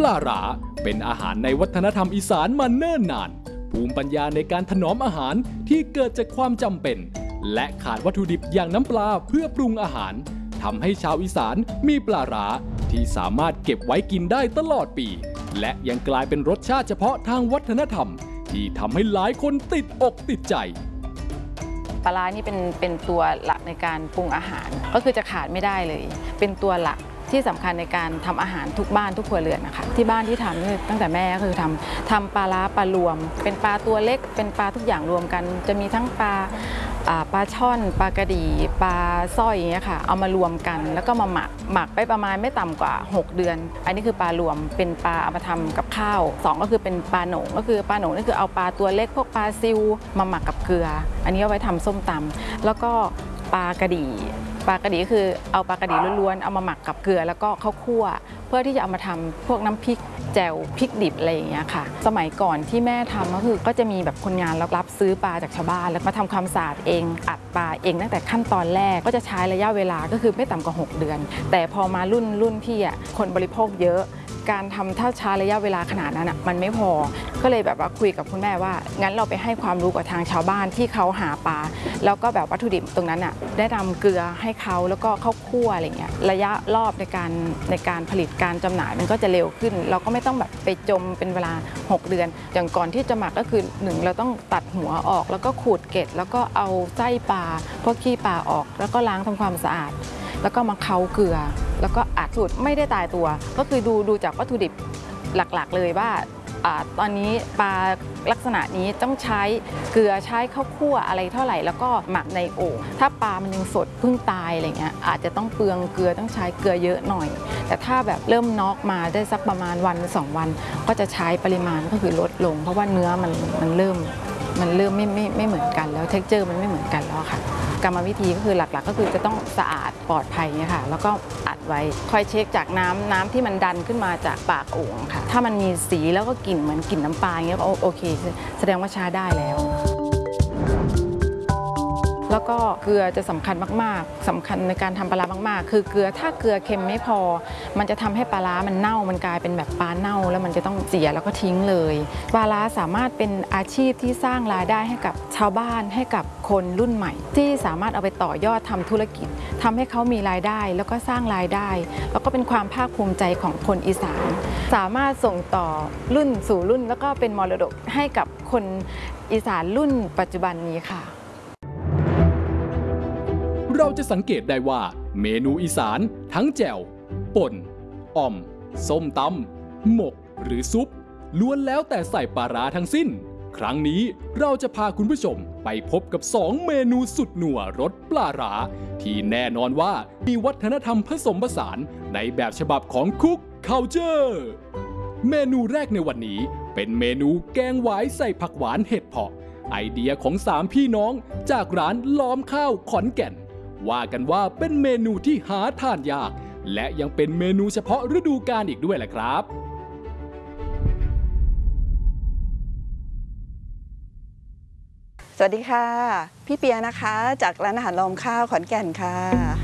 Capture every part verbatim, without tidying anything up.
ลาร้าเป็นอาหารในวัฒนธรรมอีสานมาเนิ่นนานภูมิปัญญาในการถนอมอาหารที่เกิดจากความจำเป็นและขาดวัตถุดิบอย่างน้ำปลาเพื่อปรุงอาหารทำให้ชาวอีสานมีปลาร้าที่สามารถเก็บไว้กินได้ตลอดปีและยังกลายเป็นรสชาติเฉพาะทางวัฒนธรรมที่ทำให้หลายคนติดอกติดใจปลาร้านี่เป็นเป็นตัวหลักในการปรุงอาหารก็คือจะขาดไม่ได้เลยเป็นตัวหลักที่สำคัญในการทำอาหารทุกบ้านทุกครัวเรือนนะคะที่บ้านที่ทำตั้งแต่แม่ก็คือทำทำปลาร้าปลารวมเป็นปลาตัวเล็กเป็นปลาทุกอย่างรวมกันจะมีทั้งปลาปลาช่อนปลากระดีปลาสร้อยอย่างเงี้ยค่ะเอามารวมกันแล้วก็มาหมักหมักไปประมาณไม่ต่ำกว่าหกเดือนอันนี้คือปลารวมเป็นปลาเอามาทำกับข้าวสองก็คือเป็นปลาโหนงก็คือปลาโหนงนี่คือเอาปลาตัวเล็กพวกปลาซิวมาหมักกับเกลืออันนี้เอาไว้ทำส้มตำแล้วก็ปลากระดีปลากระดีคือเอาปลากระดีล้วนๆเอามาหมักกับเกลือแล้วก็ข้าวคั่วเพื่อที่จะเอามาทำพวกน้ำพริกแจ่วพริกดิบอะไรอย่างเงี้ยค่ะสมัยก่อนที่แม่ทำก็คือก็จะมีแบบคนงานรับซื้อปลาจากชาวบ้านแล้วมาทำความสะอาดเองอัดปลาเองตั้งแต่ขั้นตอนแรกก็จะใช้ระยะเวลาก็คือไม่ต่ำกว่าหกเดือนแต่พอมารุ่นรุ่นพี่อ่ะคนบริโภคเยอะการทำเท่าช้าระยะเวลาขนาดนั้นอ่ะมันไม่พอก็เลยแบบว่าคุยกับคุณแม่ว่างั้นเราไปให้ความรู้กับทางชาวบ้านที่เขาหาปลาแล้วก็แบบวัตถุดิบตรงนั้นอ่ะได้นำเกลือให้เขาแล้วก็ข้าวคั่วอะไรเงี้ยระยะรอบในการในการผลิตการจำหน่ายมันก็จะเร็วขึ้นเราก็ไม่ต้องแบบไปจมเป็นเวลาหกเดือนอย่างก่อนที่จะหมักก็คือหนึ่งเราต้องตัดหัวออกแล้วก็ขูดเกล็ดแล้วก็เอาไส้ปลาพวกขี้ปลาออกแล้วก็ล้างทำความสะอาดแล้วก็มาเค้าเกลือแล้วก็อัดสูตรไม่ได้ตายตัวก็คือดูดูจากวัตถุดิบหลักๆเลยว่าตอนนี้ปลาลักษณะนี้ต้องใช้เกลือใช้ข้าวคั่วอะไรเท่าไหร่แล้วก็หมักในโอ่งถ้าปลามันยังสดเพิ่งตายอะไรเงี้ยอาจจะต้องเปลืองเกลือต้องใช้เกลือเยอะหน่อยแต่ถ้าแบบเริ่มน็อกมาได้สักประมาณวันสองวันก็จะใช้ปริมาณก็คือลดลงเพราะว่าเนื้อมันมันเริ่มมันเริ่มไม่ไม่ไม่เหมือนกันแล้วเท็กเจอร์มันไม่เหมือนกันแล้วค่ะกรรมวิธีก็คือหลักๆก็คือจะต้องสะอาดปลอดภัยเนี่ยค่ะแล้วก็อัดไว้คอยเช็คจากน้ำน้ำที่มันดันขึ้นมาจากปากโอ่งค่ะถ้ามันมีสีแล้วก็กลิ่นเหมือนกลิ่นน้ำปลาอย่างเงี้ยก็โอเคแสดงว่าใช้ได้แล้วแล้วก็เกลือจะสำคัญมากๆสำคัญในการทำปลาร้ามากๆคือเกลือถ้าเกลือเค็มไม่พอมันจะทำให้ปลาร้ามันเน่ามันกลายเป็นแบบปลาเน่าแล้วมันจะต้องเสียแล้วก็ทิ้งเลยปลาร้าสามารถเป็นอาชีพที่สร้างรายได้ให้กับชาวบ้านให้กับคนรุ่นใหม่ที่สามารถเอาไปต่อยอดทำธุรกิจทำให้เขามีรายได้แล้วก็สร้างรายได้แล้วก็เป็นความภาคภูมิใจของคนอีสานสามารถส่งต่อรุ่นสู่รุ่นแล้วก็เป็นมรดกให้กับคนอีสานรุ่นปัจจุบันนี้ค่ะเราจะสังเกตได้ว่าเมนูอีสานทั้งแจ่วป่นอ่อมส้มตำหมกหรือซุปล้วนแล้วแต่ใส่ปลาร้าทั้งสิ้นครั้งนี้เราจะพาคุณผู้ชมไปพบกับสองเมนูสุดหนัวรสปลาร้าที่แน่นอนว่ามีวัฒนธรรมผสมผสานในแบบฉบับของคุกเคาน์เตอร์เมนูแรกในวันนี้เป็นเมนูแกงหวายใส่ผักหวานเห็ดเผาะไอเดียของสามพี่น้องจากร้านล้อมข้าวขอนแก่นว่ากันว่าเป็นเมนูที่หาทานยากและยังเป็นเมนูเฉพาะฤดูกาลอีกด้วยแหละครับสวัสดีค่ะพี่เปียนะคะจากร้านอาหารล้อมข้าวขอนแก่นค่ะ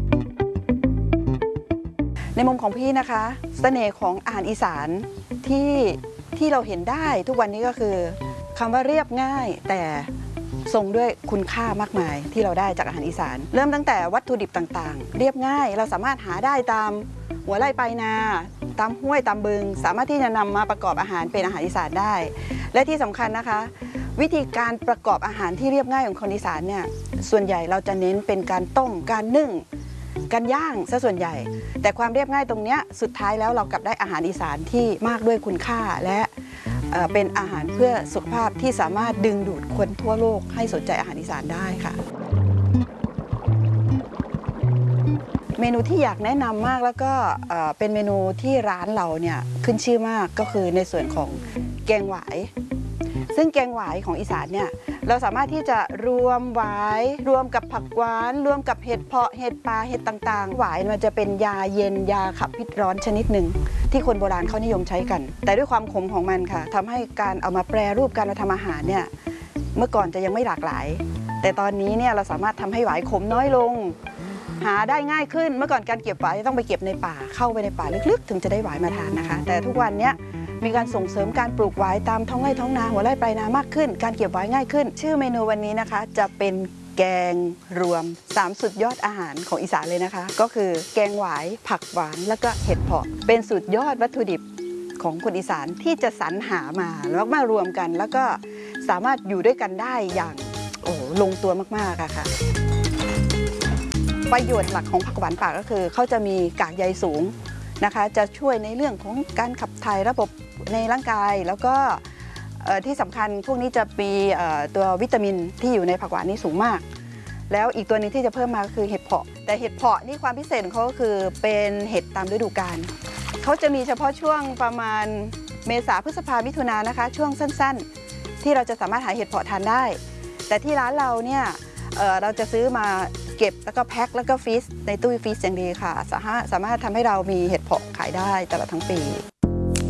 ในมุมของพี่นะคะเสน่ห์ของอาหารอีสานที่ที่เราเห็นได้ทุกวันนี้ก็คือคำว่าเรียบง่ายแต่ทรงด้วยคุณค่ามากมายที่เราได้จากอาหารอีสานเริ่มตั้งแต่วัตถุดิบต่างๆเรียบง่ายเราสามารถหาได้ตามหัวไร่ปลายนาตามห้วยตามบึงสามารถที่จะนำมาประกอบอาหารเป็นอาหารอีสานได้และที่สำคัญนะคะวิธีการประกอบอาหารที่เรียบง่ายของคนอีสานเนี่ยส่วนใหญ่เราจะเน้นเป็นการต้มการนึ่งการย่างซะส่วนใหญ่แต่ความเรียบง่ายตรงนี้สุดท้ายแล้วเรากลับได้อาหารอีสานที่มากด้วยคุณค่าและเป็นอาหารเพื่อสุขภาพที่สามารถดึงดูดคนทั่วโลกให้สนใจอาหารอีสานได้ค่ะเมนูที่อยากแนะนำมากแล้วก็เป็นเมนูที่ร้านเราเนี่ยขึ้นชื่อมากก็คือในส่วนของแกงหวายซึ่งแกงหวายของอีสานเนี่ยเราสามารถที่จะรวมหวายรวมกับผักหวานรวมกับเห็ดเพาะเห็ดปลาเห็ดต่างๆหวายมันจะเป็นยาเย็นยาขับพิษร้อนชนิดหนึ่งที่คนโบราณเขานิยมใช้กันแต่ด้วยความขมของมันค่ะทำให้การเอามาแปรรูปการมาทำอาหารเนี่ยเมื่อก่อนจะยังไม่หลากหลายแต่ตอนนี้เนี่ยเราสามารถทำให้หวายขมน้อยลงหาได้ง่ายขึ้นเมื่อก่อนการเก็บหวายต้องไปเก็บในป่าเข้าไปในป่าลึกๆ ถึงจะได้หวายมาทานนะคะแต่ทุกวันนี้มีการส่งเสริมการปลูกหวายตามท้องไร่ท้องนาหัวไร่ปลายนามากขึ้นการเก็บหวายง่ายขึ้นชื่อเมนูวันนี้นะคะจะเป็นแกงรวมสามสุดยอดอาหารของอีสานเลยนะคะก็คือแกงหวายผักหวานแล้วก็เห็ดเผาะเป็นสุดยอดวัตถุดิบของคนอีสานที่จะสรรหามาแล้วมารวมกันแล้วก็สามารถอยู่ด้วยกันได้อย่างโอ้ลงตัวมากๆอะค่ะประโยชน์หลักของผักหวานป่าก็คือเขาจะมีกากใยสูงนะคะจะช่วยในเรื่องของการขับถ่ายระบบในร่างกายแล้วก็ที่สำคัญพวกนี้จะมีตัววิตามินที่อยู่ในผักหวานนี้สูงมากแล้วอีกตัวนึงที่จะเพิ่มมาก็คือเห็ดเผาะแต่เห็ดเผาะนี่ความพิเศษของเขาก็คือเป็นเห็ดตามฤดูกาลเขาจะมีเฉพาะช่วงประมาณเมษาพฤษภามิถุนายนนะคะช่วงสั้นๆที่เราจะสามารถหาเห็ดเผาะทานได้แต่ที่ร้านเราเนี่ยเเราจะซื้อมาเก็บแล้วก็แพ็คแล้วก็ฟรีซในตู้ฟรีซอย่างดีค่ะสามารถสามารถทำให้เรามีเห็ดเผาะขายได้ตลอดทั้งปี